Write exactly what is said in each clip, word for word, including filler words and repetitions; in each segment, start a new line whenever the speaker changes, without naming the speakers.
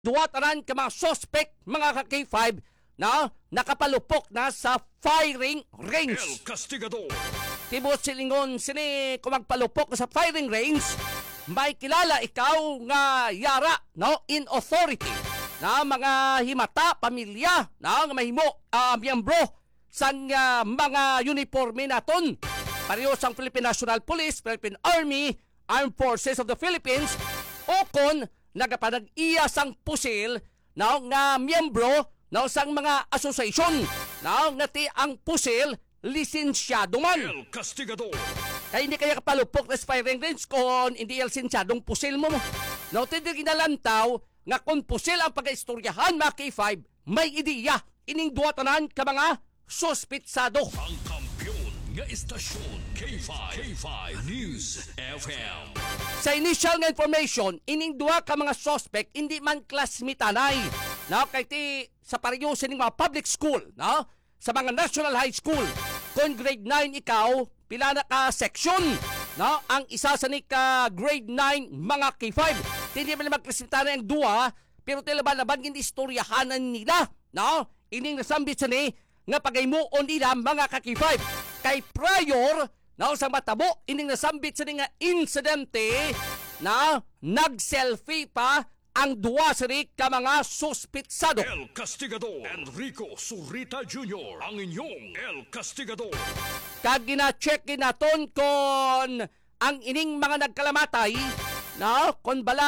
duwataran ka mga suspect, mga ka-K five, na nakapalupok na sa firing range.
El Castigador.
Tibot silingon sini kung magpalupok sa firing range, may kilala ikaw nga yara no in authority na mga himata, pamilya na nga mahimo uh, miyembro sang uh, mga uniforme naton. Pareho sang Philippine National Police, Philippine Army, Armed Forces of the Philippines, o kon nagapanag-iya sang pusil na nga miyembro na sang mga asosasyon na nga ti ang pusil lisensyado man.
El Castigador.
Kaya hindi kaya kapalupok na firing range kung hindi lisensyadong pusil mo mo. No, hindi ginalantaw nga kung pusil ang pag-istoryahan mga K five, may ideya ining duwatanan ka mga suspitsado.
Ang kampiyon nga istasyon K five. K five News F M.
Sa initial nga information, ining duwa ka mga suspect hindi man klasmitanay. No, kay ti sa pareho sa mga public school, no? Sa mga national high school, kung grade nine ikaw, pila na ka section, no? Ang isa sa ni ka grade nine mga K five. Hindi man magklasmitanay ang duwa, pero tila ba laban yung istoryahanan nila, no? Ining nasambit sa ni nga pagaymuon nila mga ka-K five. Kay prior, no, sa matabo, ining nasambit sa ni nga insidente na nag-selfie pa ang duwa sa ni ka mga suspitsado.
El Castigador. Enrico Surita Junior Ang inyong El Castigador.
Kag gina-check naton kon ang ining mga nagkalamatay, no, kon bala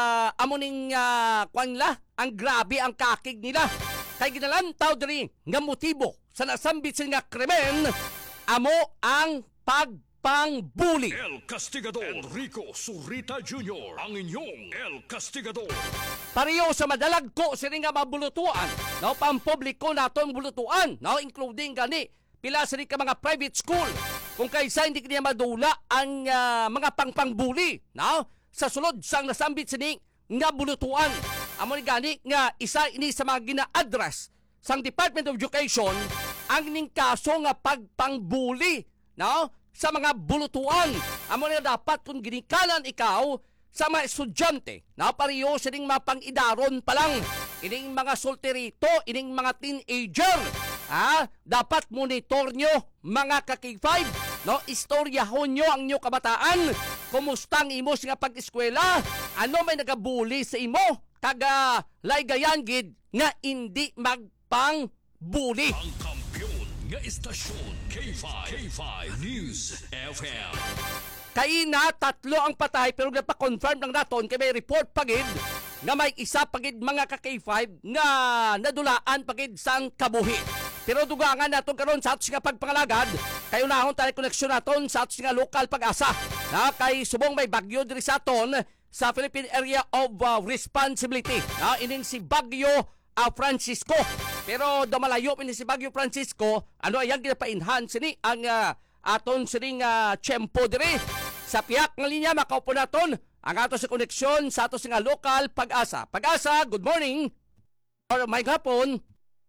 amuning uh, kwan la, ang grabe ang kakig nila. Kay ginalantaw diri nga motibo sa nasambit sa nga krimen, amo ang pagpangbuli.
El Castigador. Enrico Surita Junior Ang inyong El Castigador.
Pareho sa madalag ko sini nga mabulutuan, no, pampubliko naton bulutuan, no, including gani pila sini ka mga private school. Kung kaysa hindi kaniya madula ang uh, mga pangpangbuli, no, sa sulod sang nasambit sini nga bulutuan. Amo ni gani nga isa ini sa mga gina-address sang Department of Education ang ning kaso nga pagpangbuli, no, sa mga bulutuan. Amo ni dapat kung ginikanan ikaw sa mga estudyante na pareho sa ning mapang-idaron pa lang, ining mga solterito, ining mga teenager, ha, dapat monitor nyo mga ka-K five, no, istoryahon nyo ang nyo kabataan. Kumusta ang imo nga pag-eskwela? Ano may nagabuli sa imo? Kaga laygayan gid nga hindi magpangbuli.
Ang kampiyon nga istasyon K five. K five News F M.
Kay na tatlo ang patay pero nagpa-confirm lang naton kay may report pagid nga may isa pagid mga ka-K five nga nadulaan pagid sang kabuhi. Pero dugangan naton karon sa atos nga pagpangalagad, kay unahon tayo koneksyon naton sa atos nga local Pag-asa. Na kay subong may bagyo diri sa aton sa Philippine Area of uh, Responsibility. Na ining si Bagyo uh, Francisco. Pero dumalayo ini si Bagyo Francisco, ano ayang ginapa-enhance ni ang uh, aton sining uh, tiyempo diri. Sa piyak nga linya makaupo naton ang ato sa koneksyon sa ato nga local Pag-asa. Pag-asa, good morning. Or may hapon.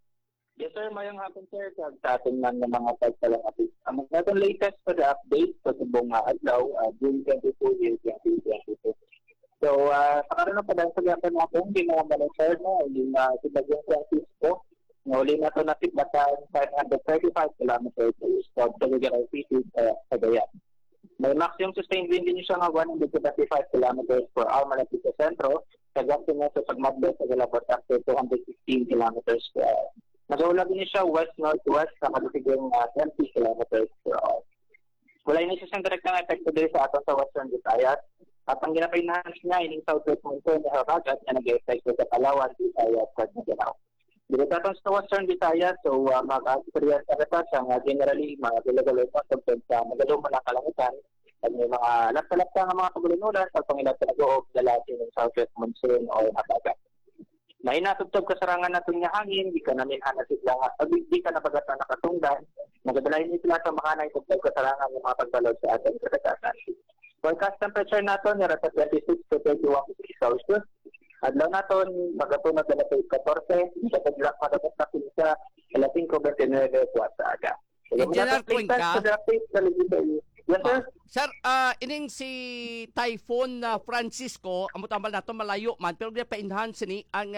Yes sir, mayang hapon sir. Sa ating man ng mga pagpalang update. Ang mga latest for the update sa subong uh, adlaw, uh, June twenty-two, year twenty twenty-two. So, uh, sa karoon na pa dahil sa gapon natin, hindi mo naman sir, no? Hindi na si Bagyong Francisco. Uli na ito natip batan five hundred thirty-five kilometers per hour sa Lugaray City sa Cagayan. May maximum sustained wind din siya nga one hundred thirty-five kilometers per hour malapit sa sentro. Sa gapon na sa pagmabot sa galapot after two hundred sixteen kilometers per hour. Nag-ulag din siya west-northwest sa kalutigang uh, twenty kilometers per hour. Wala yun isang direktang epekto din sa ato sa Western Visayas. At ang ginapinahan niya, ining southwest monsoon na haragat na nag-epekto sa Palawan, Visayas, at Mindanao. Dito tatong sa Western Visayas, so uh, mag-experience na ito siyang uh, generally mga bilagaloy pa sa magalong mga kalangitan. At may mga lapsa-lapsa ng mga pagulunulan sa pangilat na nag-oob dalasin ng southwest monsoon o haragat. Na inatubtob kasarangan natin nga hangin, di ka namin hanasid lang, uh, di ka nabagat na nakatungdan, nagadalahin nito lang sa mga naitubtob kasarangan ng mga pagbalod sa ating katatasan. Forecast temperature natin, nara sa twenty-six to thirty-one degrees Celsius. Adlaw natin, magatunod na natin fourteen, sa paglak matapos natin sa alas five twenty-nine sa aga.
Engineer Cuenca,
Yes, sir.
Ah, sir, ah, ining si Typhoon na Francisco, amo tambal nato malayo man pero dia pa-enhance ni ang